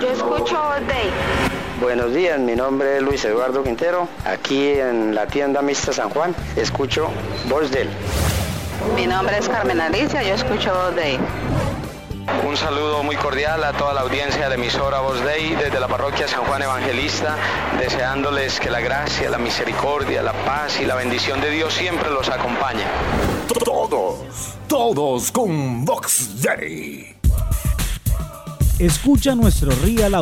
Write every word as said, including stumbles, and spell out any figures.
Yo escucho Voz Dei. Buenos días, mi nombre es Luis Eduardo Quintero. Aquí en la tienda Mixta San Juan, escucho Voz Dei. Mi nombre es Carmen Alicia, yo escucho Voz Dei. Un saludo muy cordial a toda la audiencia de emisora Voz Dei desde la parroquia San Juan Evangelista, deseándoles que la gracia, la misericordia, la paz y la bendición de Dios siempre los acompañe. Todos, todos con Vox Dei. Escucha nuestro Real Audio.